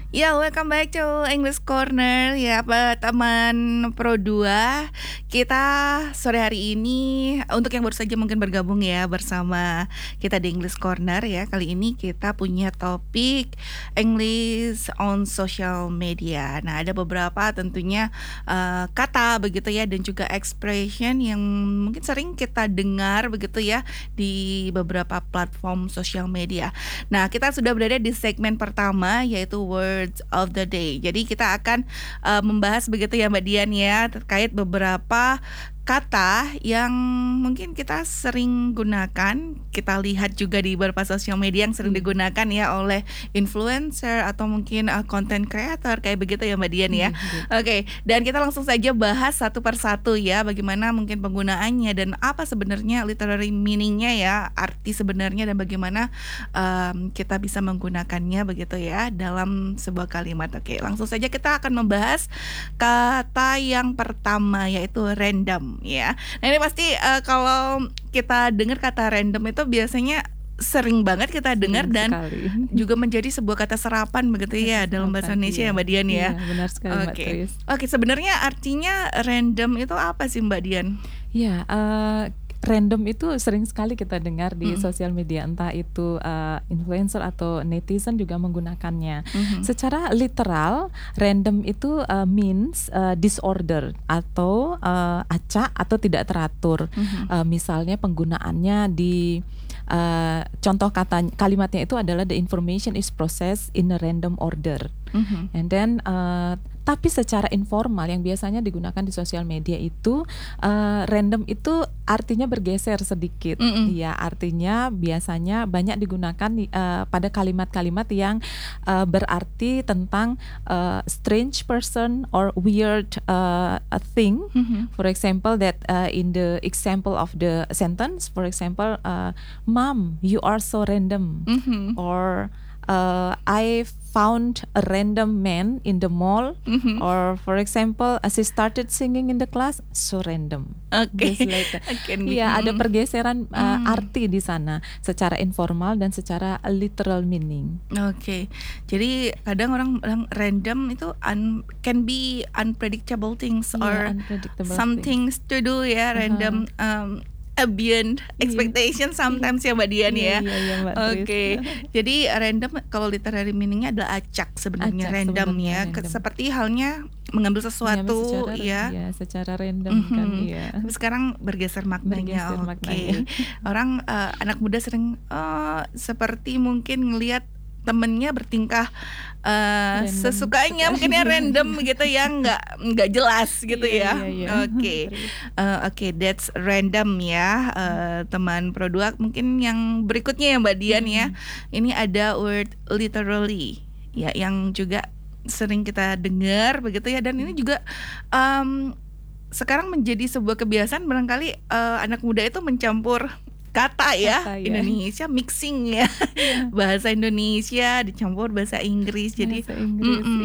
Ya, welcome back to English Corner ya, teman Pro 2. Kita sore hari ini untuk yang baru saja mungkin bergabung ya bersama kita di English Corner ya. Kali ini kita punya topik English on social media. Nah, ada beberapa tentunya kata begitu ya dan juga expression yang mungkin sering kita dengar begitu ya di beberapa platform sosial media. Nah, kita sudah berada di segmen pertama yaitu Words of the Day. Jadi kita akan membahas begitu ya Mbak Dian ya terkait beberapa kata yang mungkin kita sering gunakan, kita lihat juga di beberapa sosial media yang sering digunakan ya oleh influencer atau mungkin content creator kayak begitu ya Mbak Dian ya. Oke, dan kita langsung saja bahas satu persatu ya bagaimana mungkin penggunaannya dan apa sebenarnya literary meaningnya ya, arti sebenarnya dan bagaimana kita bisa menggunakannya begitu ya dalam sebuah kalimat. Oke, langsung saja kita akan membahas kata yang pertama yaitu random ya. Nah ini pasti kalau kita dengar kata random itu biasanya sering banget kita dengar dan sekali. juga menjadi sebuah kata serapan begitu ya dalam bahasa Indonesia ya Mbak Dian ya. Iya, benar sekali Mbak Tris. Oke, sebenarnya artinya random itu apa sih Mbak Dian? Ya, random itu sering sekali kita dengar di sosial media, entah itu influencer atau netizen juga menggunakannya. Secara literal, random itu means disorder atau acak atau tidak teratur. Misalnya penggunaannya di contoh kalimatnya itu adalah the information is processed in a random order. And then tapi secara informal yang biasanya digunakan di sosial media itu random itu artinya bergeser sedikit. Ya, artinya biasanya banyak digunakan pada kalimat-kalimat yang berarti tentang strange person or weird thing. For example, that in the example of the sentence, for example, Mom, you are so random. Or I found a random man in the mall, or for example, she started singing in the class, so random. Oke. Iya, ada pergeseran arti di sana, secara informal dan secara literal meaning. Oke. Jadi kadang orang bilang random itu can be unpredictable things or some things to do ya, random. Beyond expectation sometimes ya Mbak Dian ya. Oke. Jadi random kalau literary meaningnya adalah acak sebenarnya random ya. Seperti halnya mengambil sesuatu ya. Secara random kan ya. Tapi sekarang bergeser maknanya. Oke. Orang anak muda sering seperti mungkin ngelihat temennya bertingkah sesukanya mungkin ya random gitu ya, nggak jelas gitu ya. Oke, that's random ya teman Pro 2. Mungkin yang berikutnya ya Mbak Dian ya, ini ada word literally ya yang juga sering kita dengar begitu ya, dan ini juga sekarang menjadi sebuah kebiasaan barangkali anak muda itu mencampur kata ya, Indonesia mixing ya, bahasa Indonesia dicampur bahasa Inggris, jadi